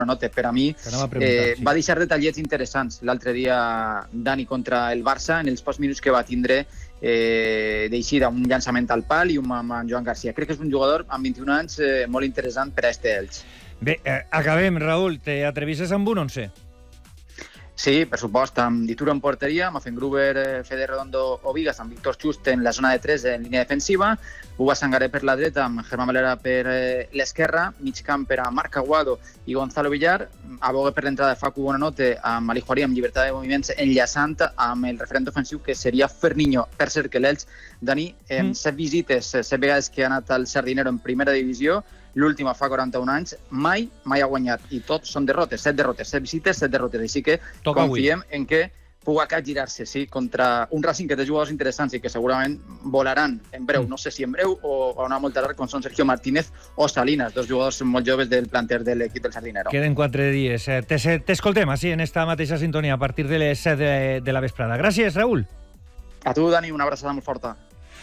nota. Per a mi va deixar detallets interessants l'altre dia Dani contra el Barça en els pocs minuts que va tindre d'eixida, un llançament al pal i un amb en Joan Garcia. Crec que és un jugador amb 21 anys molt interessant per a este Elx. Bé, acabem, Raül. T'atrevisses amb un 11? Sí, per supost, amb Dituro en porteria, amb Afengruber, Fede Redondo o Vigas, amb Víctor Just en la zona de 3 en línia defensiva, Hugo Sangaré per la dreta, amb Germán Valera per l'esquerra, mig camp per a Marc Aguado i Gonzalo Villar, abogue per l'entrada de Facu Bonanote amb Ali Juarí, amb llibertat de moviments, enllaçant amb el referent ofensiu que seria Ferniño. Per cert que l'Elx, Dani, 7 visites, 7 vegades que ha anat al Sardinero en primera divisió, l'última fa 41 anys, mai ha guanyat. I tots són derrotes, 7 derrotes, 7 visites, 7 derrotes. Així que confiem en que pugui girar-se, sí, contra un Racing que té jugadors interessants i que segurament volaran en breu, no sé si en breu o a una molt tard, com són Sergio Martínez o Salinas, dos jugadors molt joves del planter de l'equip del Sardinero. Queden 4 dies. T'escoltem així en esta mateixa sintonia a partir de les 7 de la vesprada. Gràcies, Raül. A tu, Dani, una abraçada molt forta.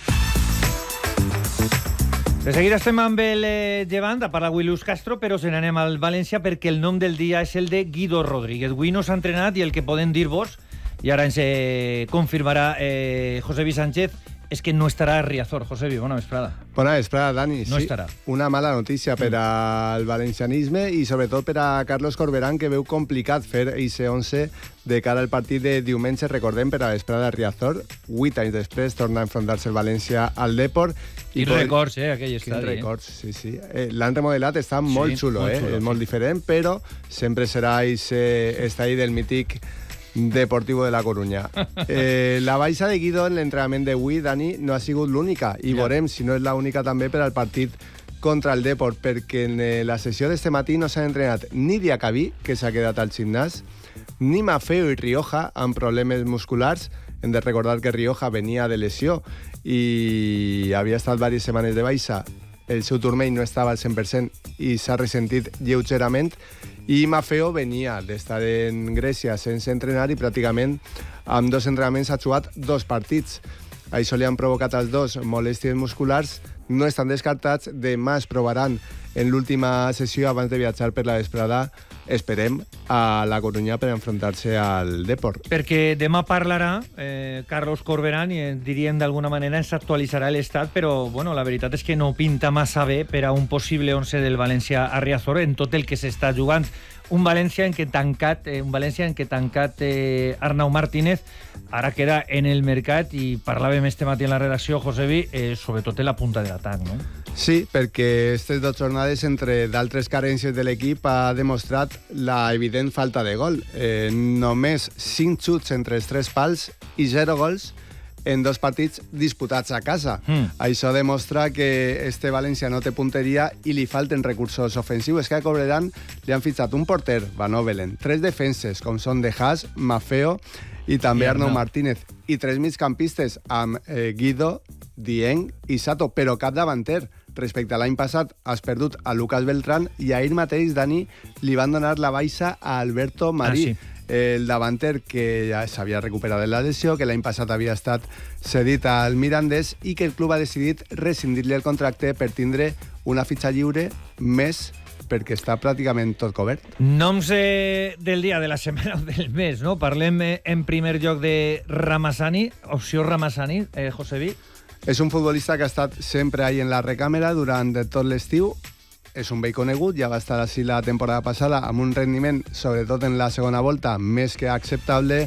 De seguida estem amb el Llevant, a parlar avui Luis Castro, però se n'anem al València perquè el nom del dia és el de Guido Rodríguez. Avui no s'ha entrenat i el que podem dir-vos, i ara ens confirmarà Josebi Sánchez, és que no estarà a Riazor. Josebi, bona vesprada. Bona vesprada, Dani. No sí, estarà. Una mala notícia per al valencianisme i sobretot per a Carlos Corberán, que veu complicat fer aquest 11 de cara al partit de diumenge, recordem, per a vesprada a Riazor. 8 anys després torna a enfrontar-se el València al Depor. Quins records, aquell estadi. Quins records, sí. L'han remodelat, està molt xulo, és molt diferent, però sempre serà aquest estadi del mític Deportivo de la Coruña. La baixa de Guido en l'entrenament d'avui, Dani, no ha sigut l'única, i veurem si no és l'única també per al partit contra el Depor, perquè en la sessió d'este matí no s'han entrenat ni Diacabí, que s'ha quedat al gimnàs, ni Mafeo i Rioja amb problemes musculars. Hem de recordar que Rioja venia de lesió i havia estat diverses setmanes de baixa. El seu turmell no estava al 100% i s'ha ressentit lleugerament. I Mafeo venia d'estar en Grècia sense entrenar i pràcticament amb 2 entrenaments ha jugat 2 partits. Això li han provocat als 2 molèsties musculars. No estan descartats. Demà es provaran en l'última sessió abans de viatjar per la vesprada, esperem, a la Coruña per enfrontar-se al Depor. Perquè demà parlarà Carlos Corberán i diríem d'alguna manera ens actualitzarà l'estat, però bueno, la veritat és que no pinta massa bé per a un possible 11 del València a Riazor en tot el que s'està jugant. Un València en què tancat Arnau Martínez ara queda en el mercat i parlàvem este matí en la redacció, Josebi, sobretot en la punta de l'atac, no? Sí, perquè aquestes 2 jornades, entre d'altres carències de l'equip, ha demostrat la evident falta de gol. Només 5 xuts entre els 3 pals i 0 gols en 2 partits disputats a casa. Això demostra que este València no té punteria i li falten recursos ofensius. És que a Corberán li han fitxat un porter, Van Ovelen, 3 defenses, com són De Haas, Mafeo i també Arnau Martínez, i 3 migcampistes amb Guido, Dieng i Sato, però cap davanter. Respecte a l'any passat, has perdut a Lucas Beltrán i ahir mateix, Dani, li van donar la baixa a Alberto Marí. El davanter que ja s'havia recuperat de la lesió, que l'any passat havia estat cedit al Mirandés i que el club ha decidit rescindir-li el contracte per tindre una fitxa lliure més, perquè està pràcticament tot cobert. Noms del dia, de la setmana o del mes, no? Parlem en primer lloc de Ramazani, opció Ramazani, Josebi. És un futbolista que ha estat sempre ahí en la recàmera durant tot l'estiu. És un vell conegut, ja va estar així la temporada passada amb un rendiment, sobretot en la segona volta, més que acceptable.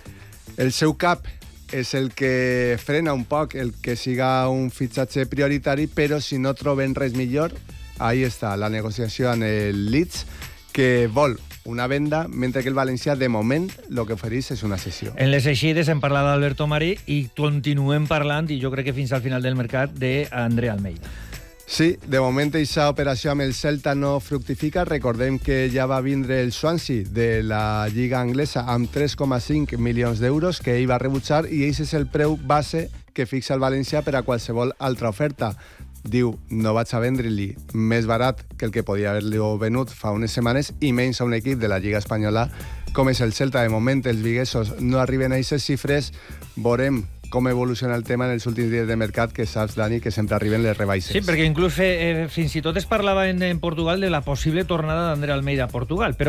El seu cap és el que frena un poc el que siga un fitxatge prioritari, però si no troben res millor, ahí està la negociació amb el Leeds, que vol una venda, mentre que el València, de moment, el que ofereix és una cessió. En les eixides hem parlat d'Alberto Marí i continuem parlant, i jo crec que fins al final del mercat, d'André Almeida. Sí, de moment aquesta operació amb el Celta no fructifica. Recordem que ja va vindre el Swansea de la Lliga Anglesa amb 3,5 milions d'euros que ell va rebutjar i aquest és el preu base que fixa el València per a qualsevol altra oferta. Diu, no vaig a vendre-li més barat que el que podia haver-li venut fa unes setmanes i menys a un equip de la Lliga Espanyola com és el Celta. De moment els viguesos no arriben a aquestes xifres. Veurem com evoluciona el tema en els últims dies de mercat, que saps, Dani, que sempre arriben les rebaixes. Sí, perquè inclús fins i tot es parlava en Portugal de la possible tornada d'André Almeida a Portugal, però